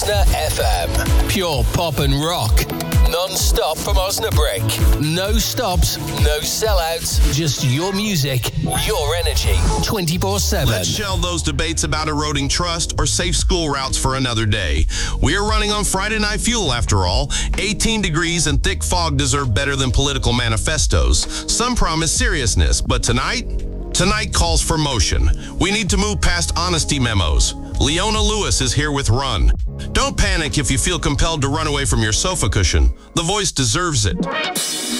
FM. Pure pop and rock. Non-stop from Osnabrück. No stops, no sellouts. Just your music, your energy. 24/7. Let's shelve those debates about eroding trust or safe school routes for another day. We are running on Friday Night Fuel, after all. 18 degrees and thick fog deserve better than political manifestos. Some promise seriousness, but tonight calls for motion. We need to move past honesty memos. Leona Lewis is here with Run. Don't panic if you feel compelled to run away from your sofa cushion. The voice deserves it.